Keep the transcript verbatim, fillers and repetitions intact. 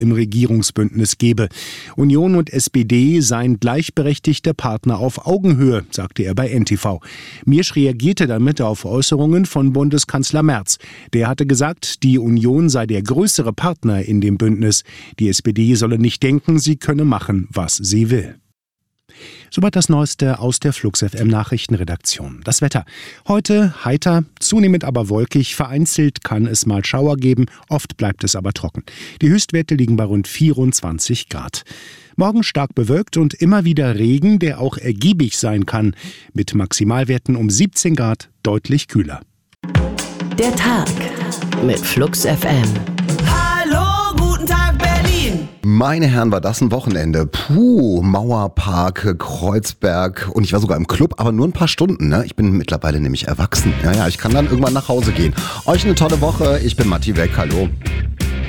im Regierungsbündnis gebe. Union und S P D seien gleichberechtigte Partner auf Augenhöhe, sagte er bei N T V. Miersch reagierte damit auf Äußerungen von Bundeskanzler Merz. Der hatte gesagt, die Union sei der größere Partner in dem Bündnis. Die S P D solle nicht denken, sie könne machen, was sie will. Soweit das Neueste aus der Flux F M Nachrichtenredaktion. Das Wetter. Heute heiter, zunehmend aber wolkig. Vereinzelt kann es mal Schauer geben, oft bleibt es aber trocken. Die Höchstwerte liegen bei rund vierundzwanzig Grad. Morgen stark bewölkt und immer wieder Regen, der auch ergiebig sein kann. Mit Maximalwerten um siebzehn Grad, deutlich kühler. Der Tag mit Flux F M. Meine Herren, war das ein Wochenende. Puh, Mauerpark, Kreuzberg und ich war sogar im Club, aber nur ein paar Stunden. Ne? Ich bin mittlerweile nämlich erwachsen. Ja, ja, ich kann dann irgendwann nach Hause gehen. Euch eine tolle Woche. Ich bin Matti Weck. Hallo.